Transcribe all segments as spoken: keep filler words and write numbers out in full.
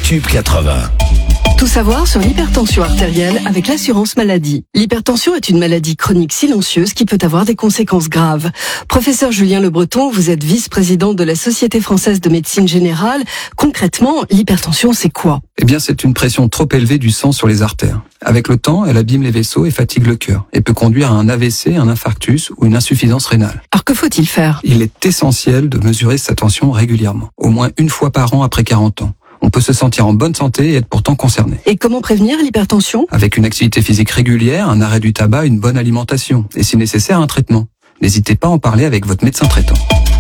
Tube quatre-vingts. Tout savoir sur l'hypertension artérielle avec l'assurance maladie. L'hypertension est une maladie chronique silencieuse qui peut avoir des conséquences graves. Professeur Julien Le Breton, vous êtes vice-président de la Société française de médecine générale. Concrètement, l'hypertension, c'est quoi? Eh bien, c'est une pression trop élevée du sang sur les artères. Avec le temps, elle abîme les vaisseaux et fatigue le cœur et peut conduire à un A V C, un infarctus ou une insuffisance rénale. Alors que faut-il faire? Il est essentiel de mesurer sa tension régulièrement, au moins une fois par an après quarante ans. On peut se sentir en bonne santé et être pourtant concerné. Et comment prévenir l'hypertension? Avec une activité physique régulière, un arrêt du tabac, une bonne alimentation et si nécessaire un traitement. N'hésitez pas à en parler avec votre médecin traitant.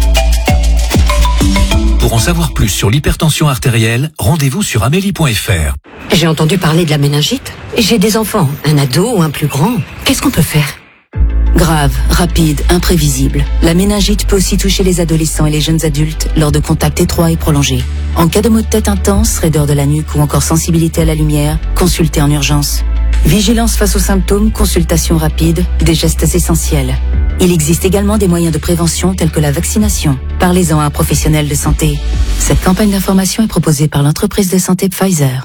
Pour en savoir plus sur l'hypertension artérielle, rendez-vous sur amélie point f r. J'ai entendu parler de la méningite. J'ai des enfants, un ado ou un plus grand. Qu'est-ce qu'on peut faire? Grave, rapide, imprévisible. La méningite peut aussi toucher les adolescents et les jeunes adultes lors de contacts étroits et prolongés. En cas de maux de tête intense, raideur de la nuque ou encore sensibilité à la lumière, consultez en urgence. Vigilance face aux symptômes, consultation rapide, des gestes essentiels. Il existe également des moyens de prévention tels que la vaccination. Parlez-en à un professionnel de santé. Cette campagne d'information est proposée par l'entreprise de santé Pfizer.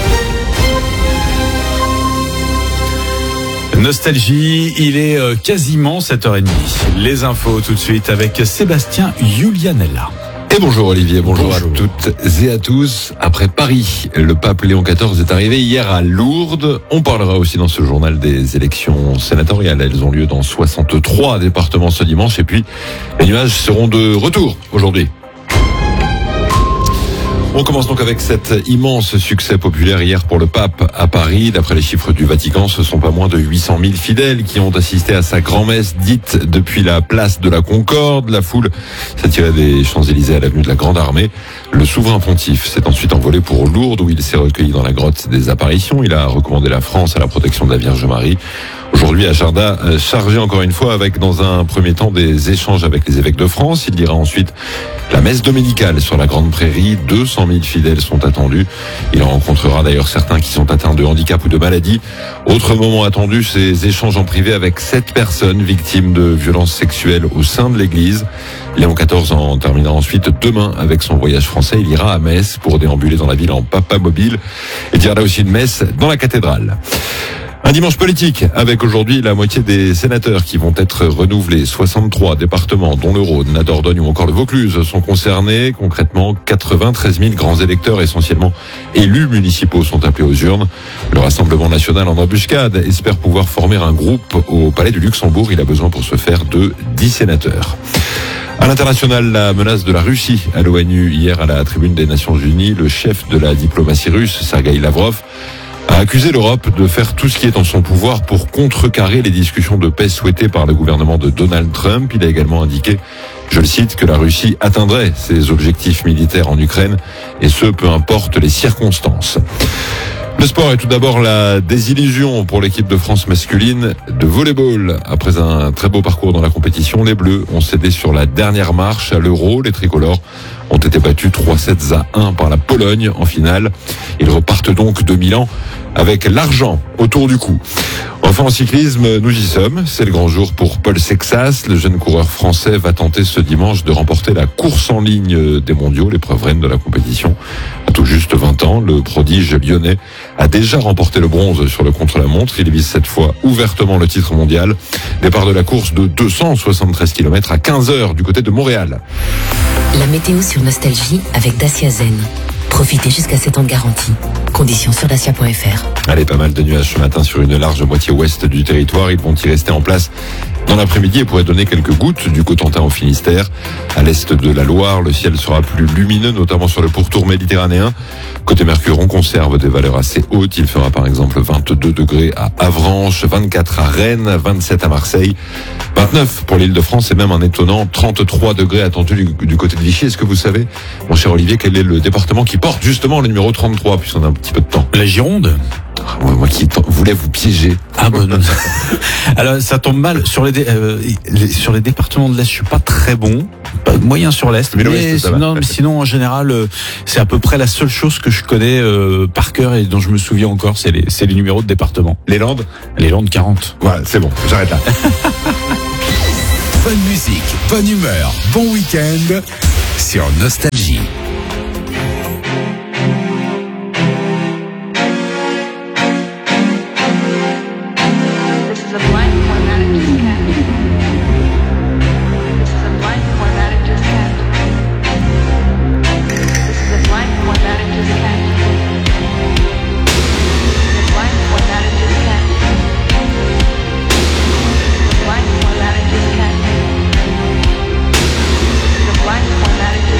Nostalgie, il est quasiment sept heures trente. Les infos tout de suite avec Sébastien Julianella. Et bonjour Olivier, bonjour, bonjour à toutes et à tous. Après Paris, le pape Léon quatorze est arrivé hier à Lourdes. On parlera aussi dans ce journal des élections sénatoriales. Elles ont lieu dans soixante-trois départements ce dimanche. Et puis, les nuages seront de retour aujourd'hui. On commence donc avec cet immense succès populaire hier pour le pape à Paris. D'après les chiffres du Vatican, ce sont pas moins de huit cent mille fidèles qui ont assisté à sa grand-messe dite depuis la place de la Concorde. La foule s'est tirée des Champs-Élysées à l'avenue de la Grande Armée. Le souverain pontife s'est ensuite envolé pour Lourdes où il s'est recueilli dans la grotte des apparitions. Il a recommandé la France à la protection de la Vierge Marie. Aujourd'hui, agenda chargé encore une fois avec, dans un premier temps, des échanges avec les évêques de France. Il dira ensuite la messe dominicale sur la Grande Prairie. deux cent mille fidèles sont attendus. Il en rencontrera d'ailleurs certains qui sont atteints de handicap ou de maladie. Autre moment attendu, ces échanges en privé avec sept personnes victimes de violences sexuelles au sein de l'Église. Léon quatorze en terminera ensuite demain avec son voyage français. Il ira à Metz pour déambuler dans la ville en papa mobile et dira là aussi une messe dans la cathédrale. Un dimanche politique avec aujourd'hui la moitié des sénateurs qui vont être renouvelés. soixante-trois départements dont le Rhône, la Dordogne ou encore le Vaucluse sont concernés. Concrètement, quatre-vingt-treize mille grands électeurs, essentiellement élus municipaux, sont appelés aux urnes. Le Rassemblement national en embuscade espère pouvoir former un groupe au Palais du Luxembourg. Il a besoin pour ce faire de dix sénateurs. À l'international, la menace de la Russie à l'ONU hier à la tribune des Nations Unies. Le chef de la diplomatie russe, Sergueï Lavrov, a accusé l'Europe de faire tout ce qui est en son pouvoir pour contrecarrer les discussions de paix souhaitées par le gouvernement de Donald Trump. Il a également indiqué, je le cite, que la Russie atteindrait ses objectifs militaires en Ukraine, et ce, peu importe les circonstances. Le sport est tout d'abord la désillusion pour l'équipe de France masculine de volleyball. Après un très beau parcours dans la compétition, les Bleus ont cédé sur la dernière marche à l'Euro. Les tricolores ont été battus trois sets à un par la Pologne en finale. Ils repartent donc de Milan avec l'argent autour du cou. Enfin, en cyclisme, nous y sommes. C'est le grand jour pour Paul Sexas. Le jeune coureur français va tenter ce dimanche de remporter la course en ligne des mondiaux, l'épreuve reine de la compétition. À tout juste vingt ans, le prodige lyonnais a déjà remporté le bronze sur le contre-la-montre. Il vise cette fois ouvertement le titre mondial. Départ de la course de deux cent soixante-treize kilomètres à quinze heures du côté de Montréal. La météo sur Nostalgie avec Dacia Zen. Profitez jusqu'à sept ans de garantie. Conditions sur dacia point f r. Allez, pas mal de nuages ce matin sur une large moitié ouest du territoire. Ils vont y rester en place dans l'après-midi et pourraient donner quelques gouttes du Cotentin au Finistère. À l'est de la Loire, le ciel sera plus lumineux, notamment sur le pourtour méditerranéen. Côté Mercure, on conserve des valeurs assez hautes. Il fera par exemple vingt-deux degrés à Avranches, vingt-quatre à Rennes, vingt-sept à Marseille, vingt-neuf pour l'Île-de-France et même un étonnant trente-trois degrés attendu du, du côté de Vichy. Est-ce que vous savez, mon cher Olivier, quel est le département qui porte justement le numéro trente-trois, puisqu'on a un petit peu de temps? La Gironde. Moi, moi qui voulais vous piéger. Ah bon. Alors ça tombe mal sur les, dé, euh, les sur les départements de l'Est. Je suis pas très bon, pas moyen sur l'Est. Mais, mais sinon, mais sinon en général, euh, c'est à peu près la seule chose que je connais euh, par cœur et dont je me souviens encore, c'est les c'est les numéros de département. Les Landes. Les Landes quarante. Voilà, c'est bon. J'arrête là. Bonne musique, bonne humeur, bon week-end sur Nostalgie.